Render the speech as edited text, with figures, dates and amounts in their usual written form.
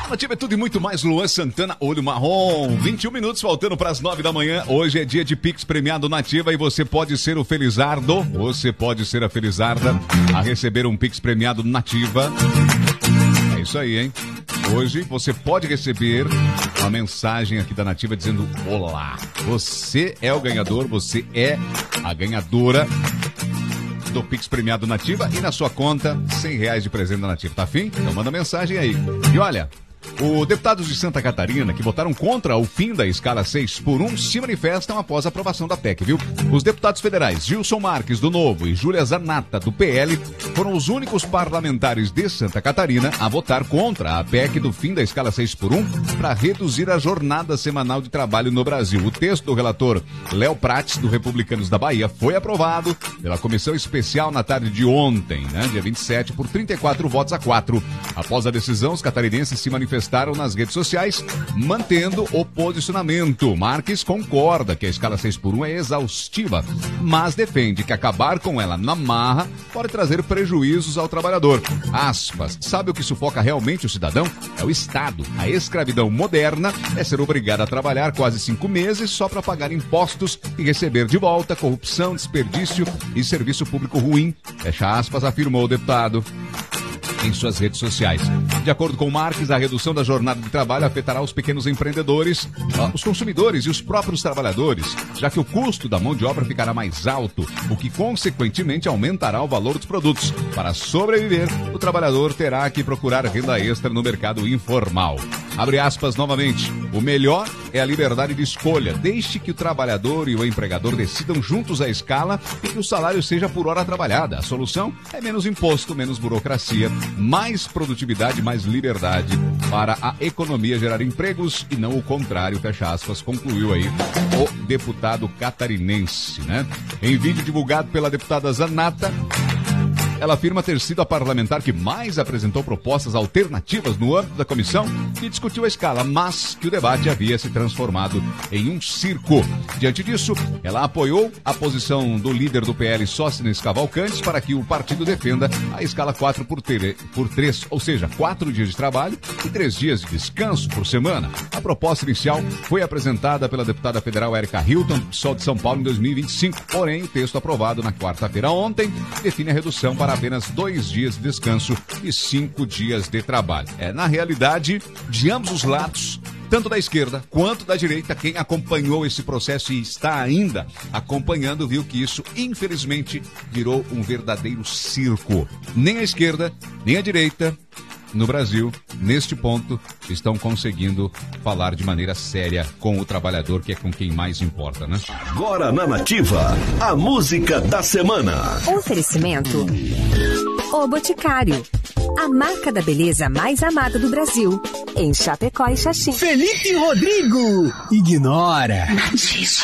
Nativa é tudo e muito mais. Luan Santana, Olho Marrom. 21 minutos faltando para as 9 da manhã. Hoje é dia de Pix premiado Nativa e você pode ser o felizardo. Você pode ser a felizarda a receber um Pix premiado Nativa. É isso aí, hein? Hoje você pode receber uma mensagem aqui da Nativa dizendo: olá, você é o ganhador, você é a ganhadora do Pix premiado Nativa e na sua conta R$100 de presente da Nativa. Tá afim? Então manda mensagem aí. E olha, os deputados de Santa Catarina que votaram contra o fim da escala 6x1 se manifestam após a aprovação da PEC, viu? Os deputados federais Gilson Marques, do Novo, e Júlia Zanata, do PL, foram os únicos parlamentares de Santa Catarina a votar contra a PEC do fim da escala 6x1 para reduzir a jornada semanal de trabalho no Brasil. O texto do relator Léo Prates, do Republicanos da Bahia, foi aprovado pela comissão especial na tarde de ontem, né, dia 27, por 34 votos a 4. Após a decisão, os catarinenses se manifestaram nas redes sociais, mantendo o posicionamento. Marques concorda que a escala 6x1 é exaustiva, mas defende que acabar com ela na marra pode trazer prejuízos ao trabalhador. Aspas, sabe o que sufoca realmente o cidadão? É o Estado. A escravidão moderna é ser obrigado a trabalhar quase 5 meses só para pagar impostos e receber de volta corrupção, desperdício e serviço público ruim. Fecha aspas, afirmou o deputado em suas redes sociais. De acordo com Marques, a redução da jornada de trabalho afetará os pequenos empreendedores, os consumidores e os próprios trabalhadores, já que o custo da mão de obra ficará mais alto, o que consequentemente aumentará o valor dos produtos. Para sobreviver, o trabalhador terá que procurar renda extra no mercado informal. Abre aspas novamente. O melhor é a liberdade de escolha. Deixe que o trabalhador e o empregador decidam juntos a escala e que o salário seja por hora trabalhada. A solução é menos imposto, menos burocracia, mais produtividade, mais liberdade para a economia gerar empregos e não o contrário, fecha aspas, concluiu aí o deputado catarinense, né? Em vídeo divulgado pela deputada Zanata, ela afirma ter sido a parlamentar que mais apresentou propostas alternativas no âmbito da comissão que discutiu a escala, mas que o debate havia se transformado em um circo. Diante disso, ela apoiou a posição do líder do PL, Sóstenes Cavalcantes, para que o partido defenda a escala 4x3, ou seja, 4 dias de trabalho e 3 dias de descanso por semana. A proposta inicial foi apresentada pela deputada federal Érica Hilton, do PSOL de São Paulo, em 2025. Porém, o texto aprovado na quarta-feira ontem define a redução para apenas 2 dias de descanso e 5 dias de trabalho. Na realidade, de ambos os lados, tanto da esquerda quanto da direita, quem acompanhou esse processo e está ainda acompanhando, viu que isso, infelizmente, virou um verdadeiro circo. Nem a esquerda, nem a direita no Brasil, neste ponto, estão conseguindo falar de maneira séria com o trabalhador, que é com quem mais importa, né? Agora na Nativa, a música da semana. Oferecimento O Boticário, a marca da beleza mais amada do Brasil, em Chapecó e Xaxim. Felipe Rodrigo, ignora. Nativa.